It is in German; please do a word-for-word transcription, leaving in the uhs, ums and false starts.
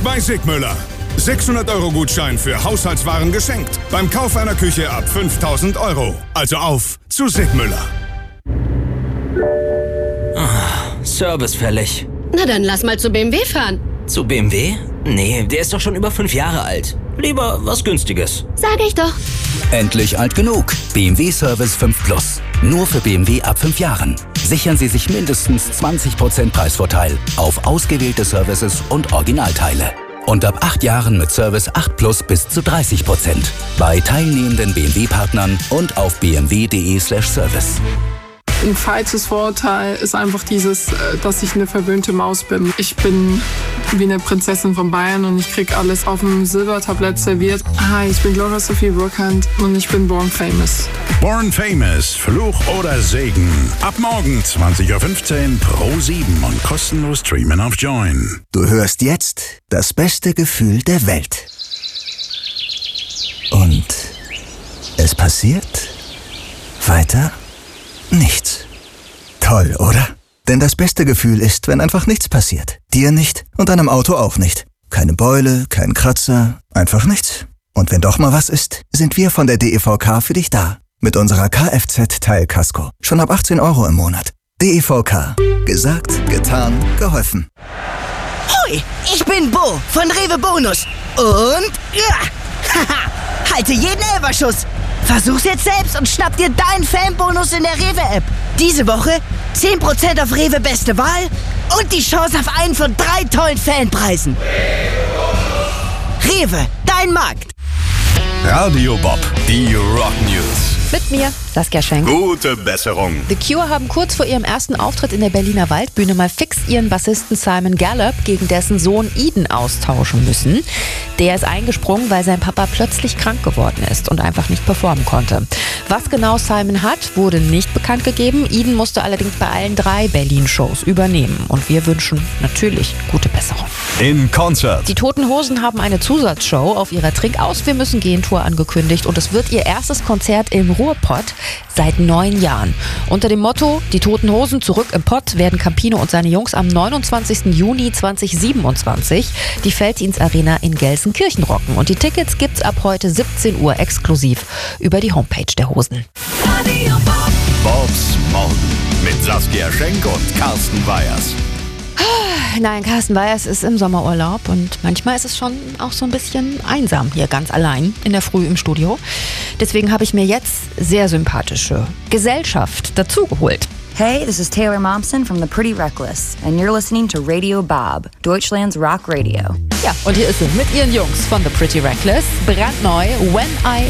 Jetzt bei Sigmüller. sechshundert Euro Gutschein für Haushaltswaren geschenkt. Beim Kauf einer Küche ab fünftausend Euro. Also auf zu Sigmüller. Ah, Service fällig. Na dann lass mal zu B M W fahren. Zu B M W? Nee, der ist doch schon über fünf Jahre alt. Lieber was Günstiges. Sag ich doch. Endlich alt genug. B M W Service fünf Plus. Nur für B M W ab fünf Jahren. Sichern Sie sich mindestens zwanzig Prozent Preisvorteil auf ausgewählte Services und Originalteile. Und ab acht Jahren mit Service acht Plus bis zu dreißig Prozent. Bei teilnehmenden B M W-Partnern und auf b m w punkt d e slash service. Ein falsches Vorurteil ist einfach dieses, dass ich eine verwöhnte Maus bin. Ich bin wie eine Prinzessin von Bayern und ich krieg alles auf dem Silbertablett serviert. Hi, ich bin Gloria Sophie Burkhardt und ich bin Born Famous. Born Famous, Fluch oder Segen. Ab morgen zwanzig Uhr fünfzehn pro sieben und kostenlos streamen auf Join. Du hörst jetzt das beste Gefühl der Welt. Und es passiert weiter nichts. Toll, oder? Denn das beste Gefühl ist, wenn einfach nichts passiert. Dir nicht und deinem Auto auch nicht. Keine Beule, kein Kratzer, einfach nichts. Und wenn doch mal was ist, sind wir von der D E V K für dich da. Mit unserer Kfz-Teilkasko. Schon ab achtzehn Euro im Monat. D E V K. Gesagt, getan, geholfen. Hoi, ich bin Bo von Rewe Bonus. Und ja, haha, halte jeden Elferschuss. Versuch's jetzt selbst und schnapp dir deinen Fanbonus in der Rewe-App. Diese Woche zehn Prozent auf Rewe Beste Wahl und die Chance auf einen von drei tollen Fanpreisen. Rewe, dein Markt. Radio Bob, die Rock News. Mit mir, Saskia Schenk. Gute Besserung. The Cure haben kurz vor ihrem ersten Auftritt in der Berliner Waldbühne mal fix ihren Bassisten Simon Gallup gegen dessen Sohn Eden austauschen müssen. Der ist eingesprungen, weil sein Papa plötzlich krank geworden ist und einfach nicht performen konnte. Was genau Simon hat, wurde nicht bekannt gegeben. Eden musste allerdings bei allen drei Berlin-Shows übernehmen. Und wir wünschen natürlich gute Besserung. In Konzert. Die Toten Hosen haben eine Zusatzshow auf ihrer Trink aus Wir müssen gehen Tour angekündigt und es wird ihr erstes Konzert im Ruhrpott seit neun Jahren. Unter dem Motto Die Toten Hosen zurück im Pott werden Campino und seine Jungs am neunundzwanzigsten Juni zweitausendsiebenundzwanzig die Felddienst Arena in Gelsenkirchen rocken. Und die Tickets gibt's ab heute siebzehn Uhr exklusiv über die Homepage der Hosen. Bobs Morgen mit Saskia Schenk und Carsten Weyers. Nein, Carsten Weyers ist im Sommerurlaub und manchmal ist es schon auch so ein bisschen einsam hier ganz allein in der Früh im Studio. Deswegen habe ich mir jetzt sehr sympathische Gesellschaft dazugeholt. Hey, this is Taylor Momsen from The Pretty Reckless and you're listening to Radio Bob, Deutschland's Rock Radio. Ja, und hier ist sie mit ihren Jungs von The Pretty Reckless, brandneu When I